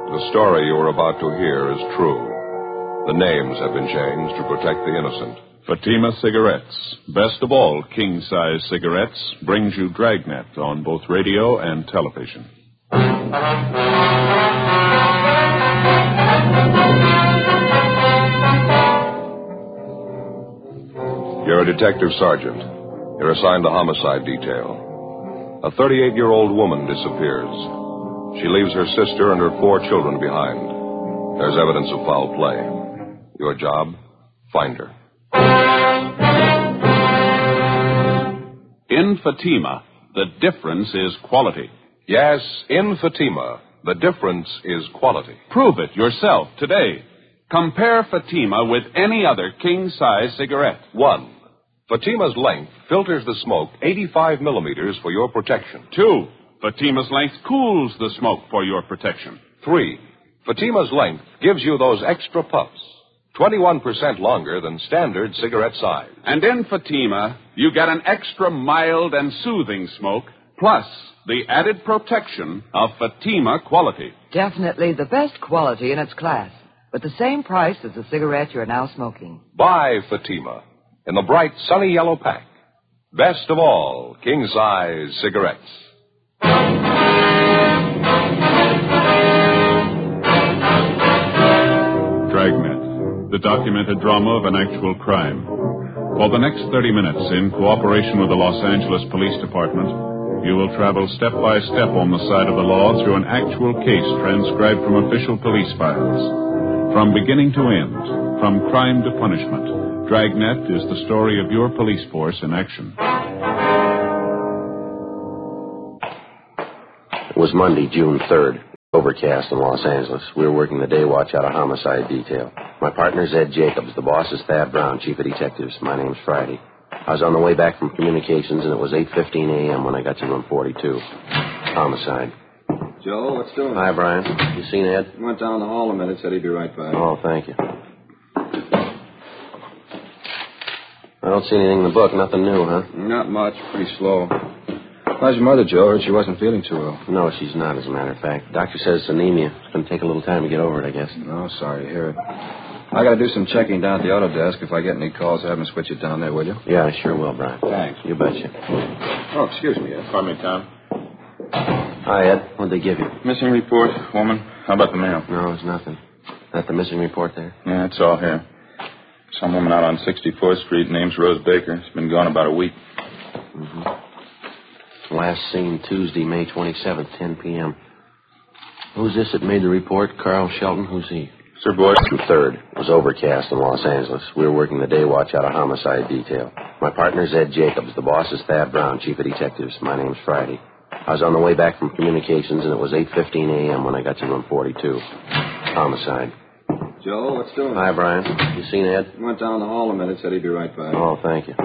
The story you are about to hear is true. The names have been changed to protect the innocent. Fatima Cigarettes, best of all king-size cigarettes, brings you Dragnet on both radio and television. You're a detective sergeant. You're assigned to homicide detail. A 38-year-old woman disappears. She leaves her sister and her 4 children behind. There's evidence of foul play. Your job? Find her. In Fatima, the difference is quality. Yes, in Fatima, the difference is quality. Prove it yourself today. Compare Fatima with any other king-size cigarette. 1. Fatima's length filters the smoke 85 millimeters for your protection. 2. Fatima's length cools the smoke for your protection. 3. Fatima's length gives you those extra puffs, 21% longer than standard cigarette size. And in Fatima, you get an extra mild and soothing smoke, plus the added protection of Fatima quality. Definitely the best quality in its class, but the same price as the cigarette you're now smoking. Buy Fatima in the bright, sunny yellow pack. Best of all, king-size cigarettes. Dragnet, the documented drama of an actual crime. For the next 30 minutes, in cooperation with the Los Angeles Police Department, you will travel step by step on the side of the law through an actual case transcribed from official police files. From beginning to end, from crime to punishment, Dragnet is the story of your police force in action. It was Monday, June 3rd. Overcast in Los Angeles. We were working the day watch out of homicide detail. My partner's Ed Jacobs. The boss is Thad Brown, chief of detectives. My name's Friday. I was on the way back from communications, and it was 8:15 a.m. when I got to room 42. Homicide. Joe, what's doing? Hi, Brian. You seen Ed? Went down the hall a minute, said he'd be right back. Oh, thank you. I don't see anything in the book. Nothing new, huh? Not much. Pretty slow. How's your mother, Joe? Heard she wasn't feeling too well. No, she's not, as a matter of fact. Doctor says it's anemia. It's going to take a little time to get over it, I guess. No, sorry to hear it. I got to do some checking down at the auto desk. If I get any calls, have them switch it down there, will you? Yeah, I sure will, Brian. Thanks. You betcha. Oh, excuse me, Ed. Pardon me, Tom. Hi, Ed. What'd they give you? Missing report, woman. How about the mail? No, it's nothing. That the missing report there? Yeah, it's all here. Some woman out on 64th Street, name's Rose Baker. It's been gone about a week. Mm-hmm. Last seen Tuesday, May 27th, 10 p.m. Who's this that made the report? Carl Shelton? Who's he? Sir Boyd. 3rd. It was overcast in Los Angeles. We were working the day watch out of homicide detail. My partner's Ed Jacobs. The boss is Thad Brown, chief of detectives. My name's Friday. I was on the way back from communications, and it was 8:15 a.m. when I got to room 42. Homicide. Joe, what's doing? Hi, Brian. You seen Ed? Went down the hall a minute, said he'd be right back. Oh, thank you.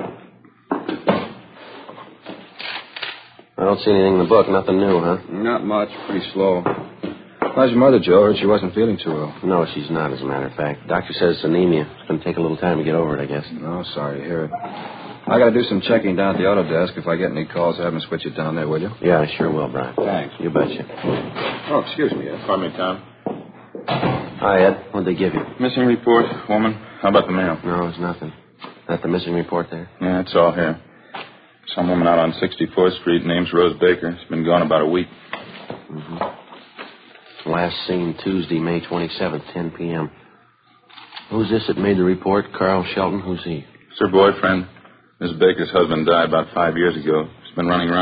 I don't see anything in the book. Nothing new, huh? Not much. Pretty slow. How's your mother, Joe? Heard she wasn't feeling too well. No, she's not, as a matter of fact. Doctor says it's anemia. It's going to take a little time to get over it, I guess. No, sorry to hear it. I got to do some checking down at the auto desk. If I get any calls, have them switch it down there, will you? Yeah, I sure will, Brian. Thanks. You betcha. Oh, excuse me, Ed. Pardon me, Tom. Hi, Ed. What'd they give you? Missing report, woman. How about the mail? No, it's nothing. That the missing report there? Yeah, it's all here. Some woman out on 64th Street, name's Rose Baker. It's been gone about a week. Mm-hmm. Last seen Tuesday, May 27th, 10 p.m. Who's this that made the report? Carl Shelton? Who's he? Sir Boyd, friend. Miss Baker's husband died about 5 years ago. He's been running around